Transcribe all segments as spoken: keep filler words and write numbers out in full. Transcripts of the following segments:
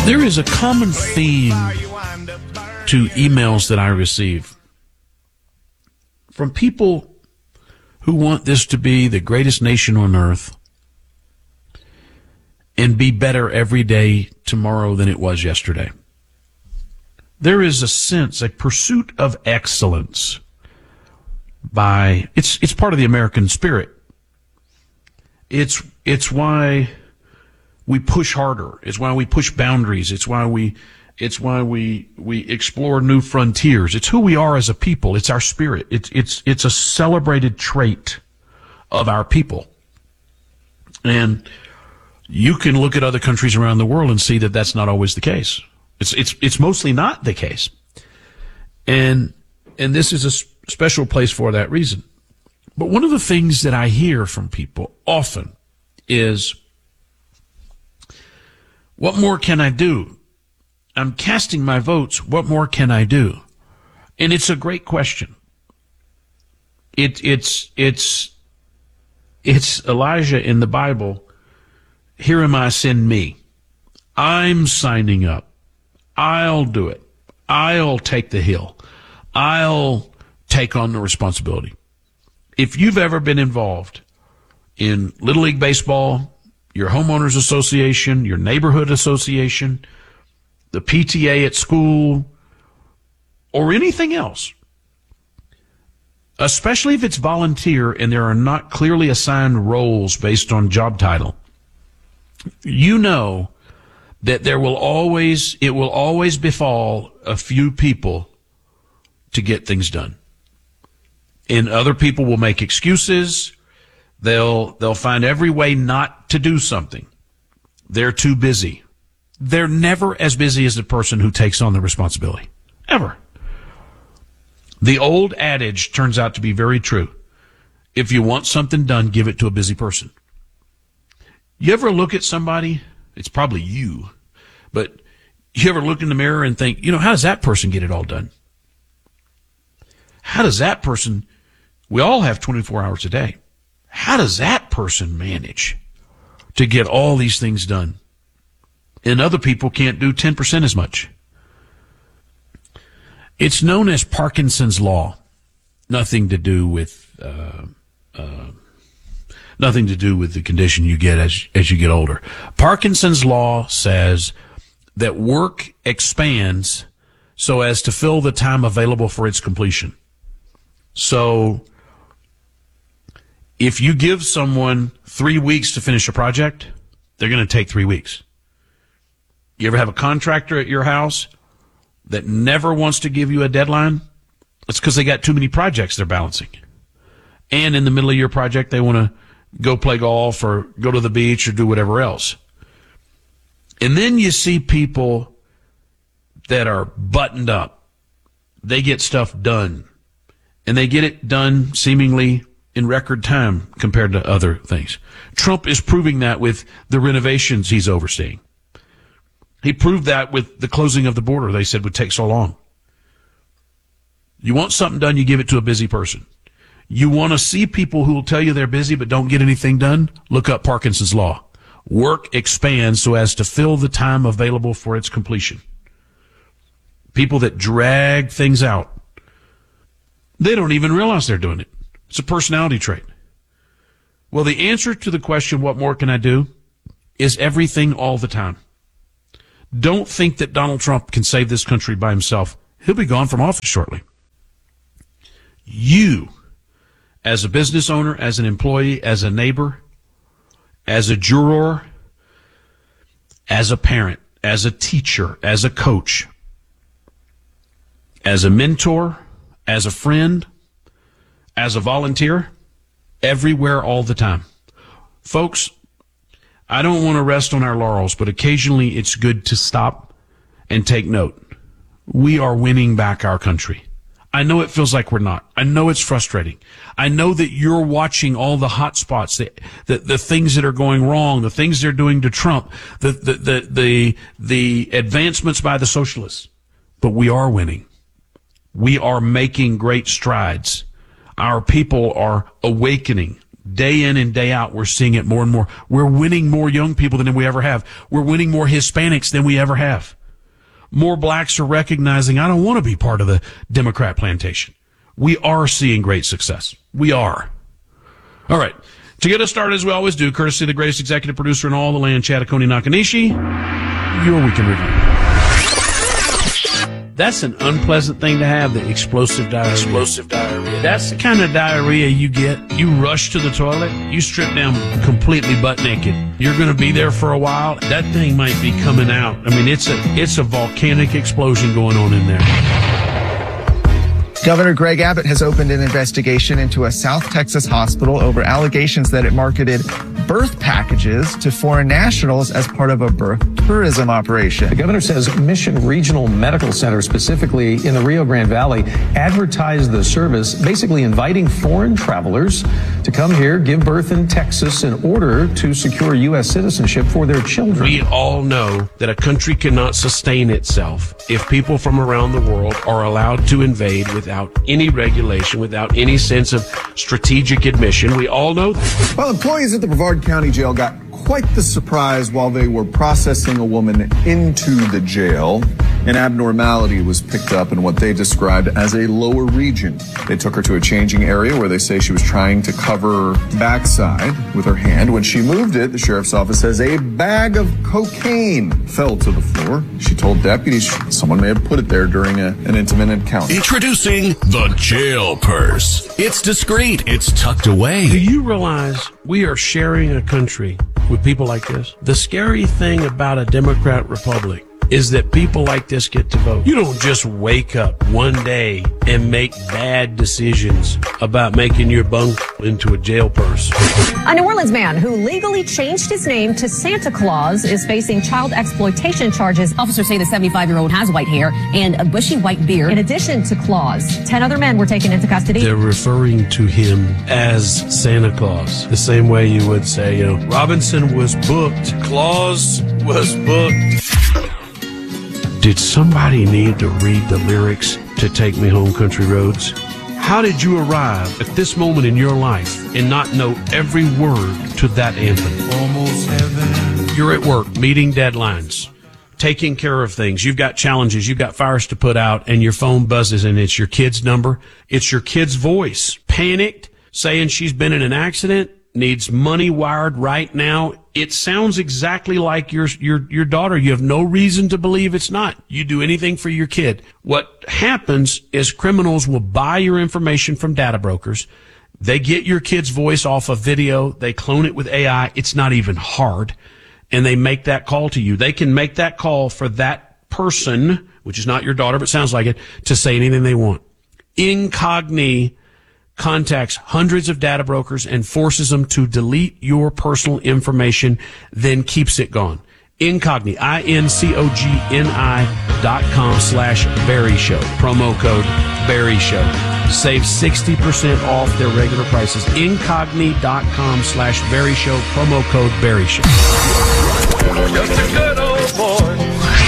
There is a common theme to emails that I receive from people who want this to be the greatest nation on earth and be better every day tomorrow than it was yesterday. There is a sense, a pursuit of excellence by, it's, it's part of the American spirit. It's, it's why we push harder. It's why we push boundaries. It's why we, it's why we, we explore new frontiers. It's who we are as a people. It's our spirit. It's, it's, it's a celebrated trait of our people. And you can look at other countries around the world and see that that's not always the case. It's, it's, it's mostly not the case. And, and this is a special place for that reason. But one of the things that I hear from people often is, what more can I do? I'm casting my votes. What more can I do? And it's a great question. It, it's, it's, it's Elijah in the Bible. Here am I, send me. I'm signing up. I'll do it. I'll take the hill. I'll take on the responsibility. If you've ever been involved in Little League Baseball, your homeowners association, your neighborhood association, the P T A at school, or anything else, especially if it's volunteer and there are not clearly assigned roles based on job title, you know that there will always, it will always befall a few people to get things done. And other people will make excuses. They'll, they'll find every way not to do something. They're too busy. They're never as busy as the person who takes on the responsibility. Ever. The old adage turns out to be very true. If you want something done, give it to a busy person. You ever look at somebody? It's probably you, but you ever look in the mirror and think, you know, how does that person get it all done? How does that person, we all have twenty-four hours a day. How does that person manage to get all these things done? And other people can't do ten percent as much. It's known as Parkinson's Law. Nothing to do with, uh, uh, nothing to do with the condition you get as, as you get older. Parkinson's Law says that work expands so as to fill the time available for its completion. So if you give someone three weeks to finish a project, they're going to take three weeks. You ever have a contractor at your house that never wants to give you a deadline? It's because they got too many projects they're balancing. And in the middle of your project, they want to go play golf or go to the beach or do whatever else. And then you see people that are buttoned up. They get stuff done. And they get it done seemingly in record time compared to other things. Trump is proving that with the renovations he's overseeing. He proved that with the closing of the border they said would take so long. You want something done, you give it to a busy person. You want to see people who will tell you they're busy but don't get anything done? Look up Parkinson's Law. Work expands so as to fill the time available for its completion. People that drag things out, they don't even realize they're doing it. It's a personality trait. Well, the answer to the question, what more can I do, is everything all the time. Don't think that Donald Trump can save this country by himself. He'll be gone from office shortly. You, as a business owner, as an employee, as a neighbor, as a juror, as a parent, as a teacher, as a coach, as a mentor, as a friend, as a volunteer, everywhere all the time. Folks, I don't want to rest on our laurels, but occasionally it's good to stop and take note. We are winning back our country. I know it feels like we're not. I know it's frustrating. I know that you're watching all the hot spots, the, the, the things that are going wrong, the things they're doing to Trump, the, the, the, the, the advancements by the socialists. But we are winning. We are making great strides. Our people are awakening. Day in and day out, we're seeing it more and more. We're winning more young people than we ever have. We're winning more Hispanics than we ever have. More blacks are recognizing, I don't want to be part of the Democrat plantation. We are seeing great success. We are. All right. To get us started, as we always do, courtesy of the greatest executive producer in all the land, Chattaconi Nakanishi, your weekend review. That's an unpleasant thing to have, the explosive diarrhea. Explosive diarrhea. That's the kind of diarrhea you get. You rush to the toilet, you strip down completely butt naked. You're going to be there for a while. That thing might be coming out. I mean, it's a it's a volcanic explosion going on in there. Governor Greg Abbott has opened an investigation into a South Texas hospital over allegations that it marketed birth packages to foreign nationals as part of a birth tourism operation. The governor says Mission Regional Medical Center, specifically in the Rio Grande Valley, advertised the service, basically inviting foreign travelers to come here, give birth in Texas in order to secure U S citizenship for their children. We all know that a country cannot sustain itself if people from around the world are allowed to invade without any regulation, without any sense of strategic admission. We all know that. Well, employees at the Brevard County Jail got quite the surprise while they were processing a woman into the jail. An abnormality was picked up in what they described as a lower region. They took her to a changing area where they say she was trying to cover her backside with her hand. When she moved it, the sheriff's office says a bag of cocaine fell to the floor. She told deputies someone may have put it there during a, an intimate encounter. Introducing the jail purse. It's discreet. It's tucked away. Do you realize we are sharing a country with people like this? The scary thing about a Democrat republic is that people like this get to vote. You don't just wake up one day and make bad decisions about making your bunk into a jail purse. A New Orleans man who legally changed his name to Santa Claus is facing child exploitation charges. Officers say the seventy-five-year-old has white hair and a bushy white beard. In addition to Claus, ten other men were taken into custody. They're referring to him as Santa Claus, the same way you would say, you know, Robinson was booked, Claus was booked. Did somebody need to read the lyrics to Take Me Home Country Roads? How did you arrive at this moment in your life and not know every word to that anthem? Almost heaven. You're at work, meeting deadlines, taking care of things. You've got challenges. You've got fires to put out, and your phone buzzes, and it's your kid's number. It's your kid's voice, panicked, saying she's been in an accident, needs money wired right now. It sounds exactly like your your your daughter. You have no reason to believe it's not. You do anything for your kid. What happens is criminals will buy your information from data brokers. They get your kid's voice off of video. They clone it with A I. It's not even hard. And they make that call to you. They can make that call for that person, which is not your daughter, but sounds like it, to say anything they want. Incogni contacts hundreds of data brokers and forces them to delete your personal information, then keeps it gone. Incogni, I N C O G N I dot com slash Barry Show. Promo code Barry Show. Save sixty percent off their regular prices. Incogni dot com slash Barry Show. Promo code Barry Show. Just a good old boy.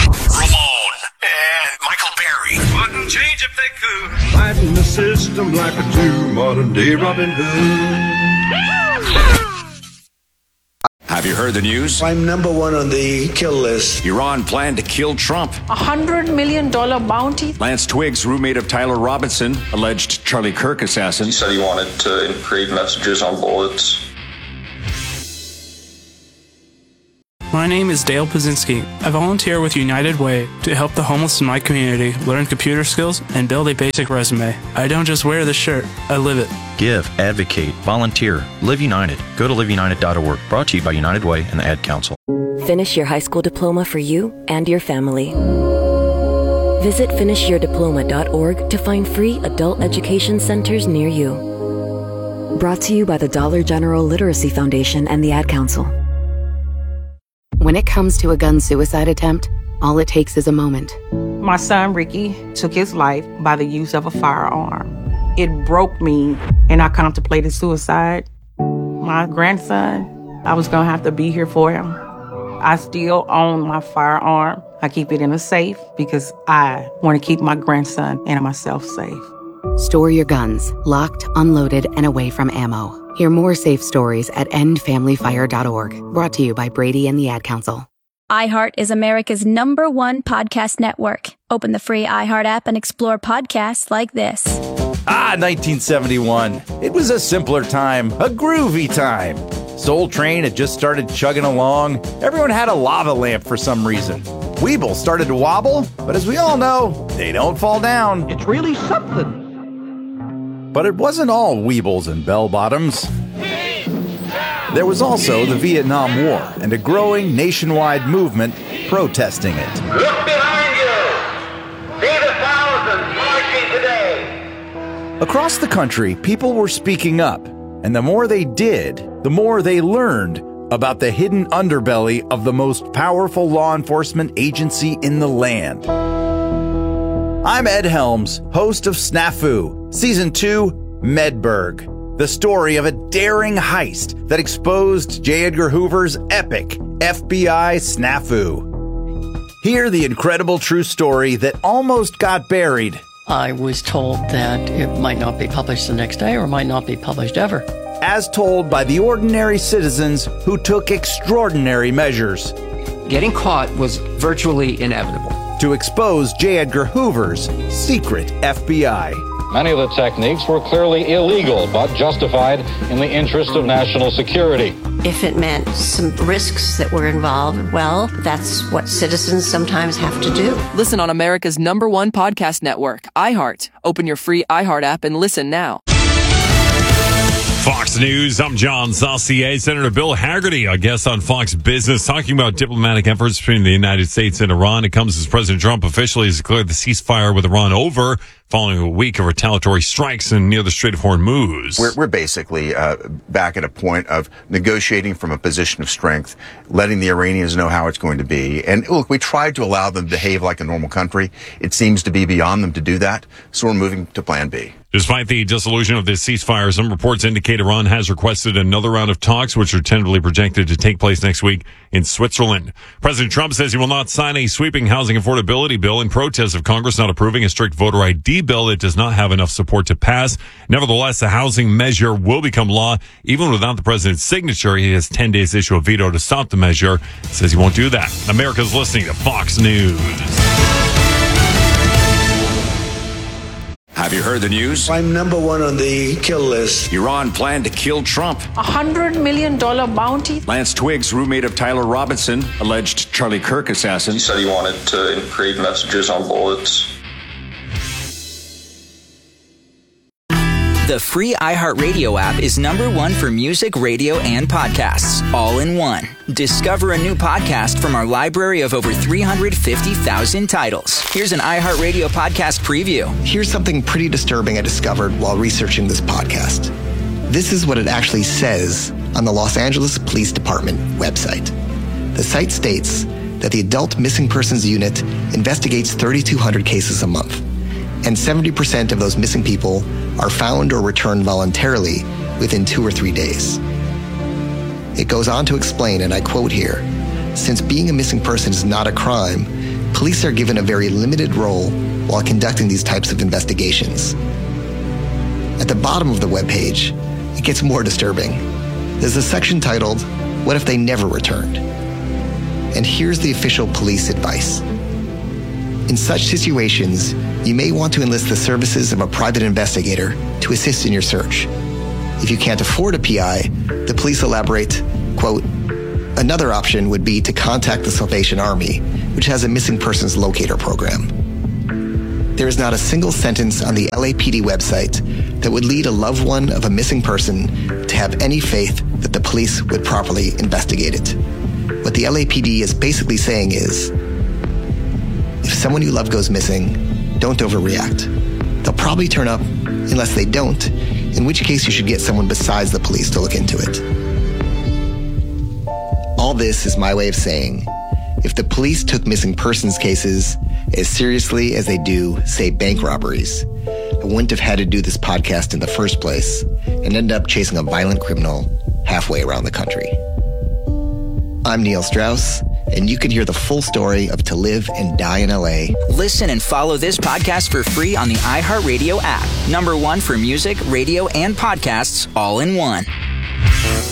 Wouldn't change if they could. Fighting the system like a true modern day Robin Hood. Have you heard the news? I'm number one on the kill list. Iran planned to kill Trump. A hundred million dollar bounty. Lance Twiggs, roommate of Tyler Robinson, alleged Charlie Kirk assassin. He said he wanted to create messages on bullets. My name is Dale Pazinski. I volunteer with United Way to help the homeless in my community learn computer skills and build a basic resume. I don't just wear the shirt, I live it. Give, advocate, volunteer, Live United. Go to live united dot org. Brought to you by United Way and the Ad Council. Finish your high school diploma for you and your family. Visit finish your diploma dot org to find free adult education centers near you. Brought to you by the Dollar General Literacy Foundation and the Ad Council. When it comes to a gun suicide attempt, all it takes is a moment. My son, Ricky, took his life by the use of a firearm. It broke me, and I contemplated suicide. My grandson, I was going to have to be here for him. I still own my firearm. I keep it in a safe because I want to keep my grandson and myself safe. Store your guns, locked, unloaded, and away from ammo. Hear more safe stories at end family fire dot org. Brought to you by Brady and the Ad Council. iHeart is America's number one podcast network. Open the free iHeart app and explore podcasts like this. Ah, nineteen seventy-one. It was a simpler time, a groovy time. Soul Train had just started chugging along. Everyone had a lava lamp for some reason. Weeble started to wobble, but as we all know, they don't fall down. It's really something. But it wasn't all Weebles and bell-bottoms. There was also the Vietnam War and a growing nationwide movement protesting it. Look behind you. See the thousands marching today. Across the country, people were speaking up, and the more they did, the more they learned about the hidden underbelly of the most powerful law enforcement agency in the land. I'm Ed Helms, host of Snafu, Season two, Medberg, the story of a daring heist that exposed J. Edgar Hoover's epic F B I snafu. Hear the incredible true story that almost got buried. I was told that it might not be published the next day or might not be published ever. As told by the ordinary citizens who took extraordinary measures. Getting caught was virtually inevitable. To expose J. Edgar Hoover's secret F B I. Many of the techniques were clearly illegal, but justified in the interest of national security. If it meant some risks that were involved, well, that's what citizens sometimes have to do. Listen on America's number one podcast network, iHeart. Open your free iHeart app and listen now. Fox News, I'm John Saucier. Senator Bill Hagerty, a guest on Fox Business, talking about diplomatic efforts between the United States and Iran. It comes as President Trump officially has declared the ceasefire with Iran over following a week of retaliatory strikes in near the Strait of Hormuz. We're, we're basically uh, back at a point of negotiating from a position of strength, letting the Iranians know how it's going to be. And look, we tried to allow them to behave like a normal country. It seems to be beyond them to do that, so we're moving to Plan B. Despite the dissolution of the ceasefire, some reports indicate Iran has requested another round of talks, which are tentatively projected to take place next week in Switzerland. President Trump says he will not sign a sweeping housing affordability bill in protest of Congress not approving a strict voter I D bill that does not have enough support to pass. Nevertheless, the housing measure will become law. Even without the president's signature, he has ten days to issue a veto to stop the measure. He says he won't do that. America's listening to Fox News. Have you heard the news? I'm number one on the kill list. Iran planned to kill Trump. A hundred million dollar bounty. Lance Twiggs, roommate of Tyler Robinson, alleged Charlie Kirk assassin. He said he wanted to include messages on bullets. The free iHeartRadio app is number one for music, radio, and podcasts, all in one. Discover a new podcast from our library of over three hundred fifty thousand titles. Here's an iHeartRadio podcast preview. Here's something pretty disturbing I discovered while researching this podcast. This is what it actually says on the Los Angeles Police Department website. The site states that the Adult Missing Persons Unit investigates thirty-two hundred cases a month, and seventy percent of those missing people are found or returned voluntarily within two or three days. It goes on to explain, and I quote here, since being a missing person is not a crime, police are given a very limited role while conducting these types of investigations. At the bottom of the webpage, it gets more disturbing. There's a section titled, What If They Never Returned? And here's the official police advice. In such situations, you may want to enlist the services of a private investigator to assist in your search. If you can't afford a P I, the police elaborate, quote, another option would be to contact the Salvation Army, which has a missing persons locator program. There is not a single sentence on the L A P D website that would lead a loved one of a missing person to have any faith that the police would properly investigate it. What the L A P D is basically saying is, if someone you love goes missing, don't overreact. They'll probably turn up unless they don't, in which case you should get someone besides the police to look into it. All this is my way of saying, if the police took missing persons cases as seriously as they do, say, bank robberies, I wouldn't have had to do this podcast in the first place and end up chasing a violent criminal halfway around the country. I'm Neil Strauss, and you can hear the full story of To Live and Die in L A. Listen and follow this podcast for free on the iHeartRadio app. Number one for music, radio, and podcasts all in one.